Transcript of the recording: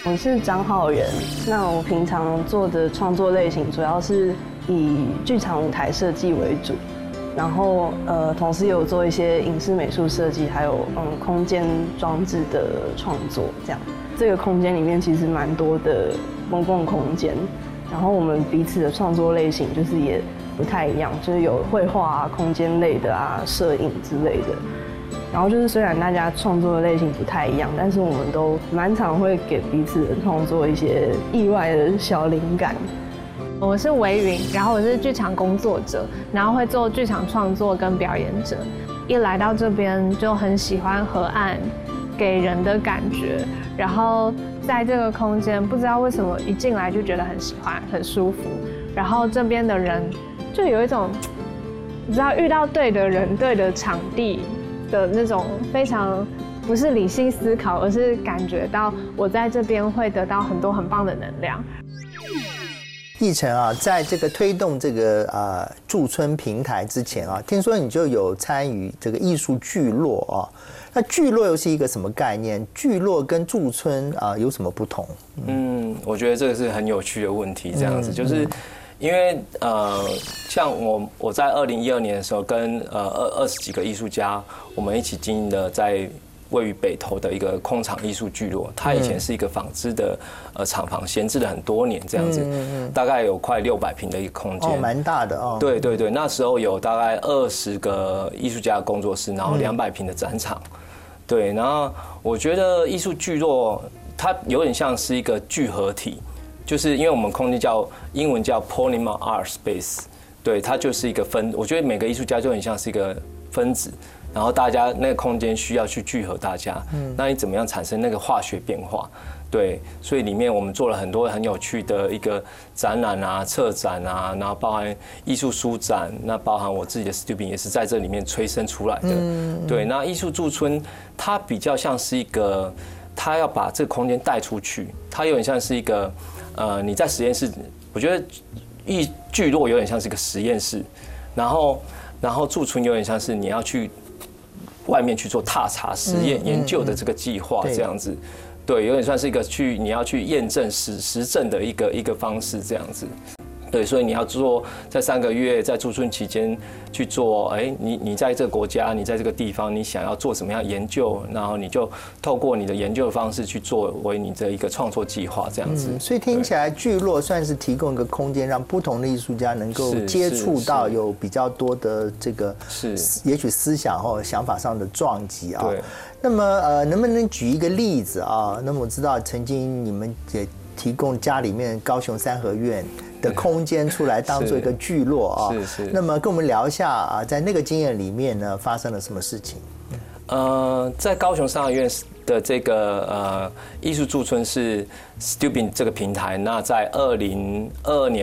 我是张浩然，那我平常做的创作类型主要是以剧场舞台设计为主，然后同时也有做一些影视美术设计，还有空间装置的创作这样。这个空间里面其实蛮多的公共空间，然后我们彼此的创作类型就是也不太一样，就是有绘画啊、空间类的啊、摄影之类的。然后就是虽然大家创作的类型不太一样，但是我们都蛮常会给彼此的创作一些意外的小灵感。 我是维云，然后我是剧场工作者，然后会做剧场创作跟表演者。一来到这边就很喜欢河岸给人的感觉，然后在这个空间不知道为什么一进来就觉得很喜欢，很舒服。然后这边的人就有一种，你知道遇到对的人、对的场地的那种非常不是理性思考，而是感觉到我在这边会得到很多很棒的能量。 奕晨啊，在这个推动这个驻村平台之前啊，听说你就有参与这个艺术聚落啊。那聚落又是一个什么概念？聚落跟驻村有什么不同？ 我觉得这个是很有趣的问题。这样子就是因为像我在2012年的时候跟20几个艺术家，我们一起经营的在位于北投的一个空场艺术聚落，它以前是一个纺织的厂房，闲置了很多年这样子，大概有快600平的一个空间， 蛮大的哦。 对对对，那时候有大概20个艺术家的工作室，然后200平的展场，对，然后我觉得艺术聚落它有点像是一个聚合体，就是因为我们空间英文叫 Polymer Art Space， 对，它就是一个我觉得每个艺术家就很像是一个分子。然后大家那个空间需要去聚合大家，那你怎么样产生那个化学变化？对，所以里面我们做了很多很有趣的一个展览啊、策展啊，然后包含艺术书展，那包含我自己的 Stupin 也是在这里面催生出来的。对，那艺术驻村它比较像是一个，它要把这个空间带出去，它有点像是一个你在实验室，我觉得聚落有点像是一个实验室，然后驻村有点像是你要去外面去做踏查实验研究的这个计划这样子，对，有点算是一个你要去验证实证的一个方式这样子。对，所以你要做在3个月在驻村期间去做，你在这个国家，你在这个地方，你想要做什么样研究，然后你就透过你的研究的方式去作为你的一个创作计划这样子。 所以听起来聚落算是提供一个空间，让不同的艺术家能够接触到有比较多的这个也许思想或想法上的撞击啊。对。那么能不能举一个例子啊？那么我知道曾经你们也提供家里面高雄三合院的空间出来当做一个聚落啊。是。那么跟我们聊一下在那个经验里面呢发生了什么事情？ 在高雄三合院的这个艺术驻村是 Stupin 这个平台，那在2022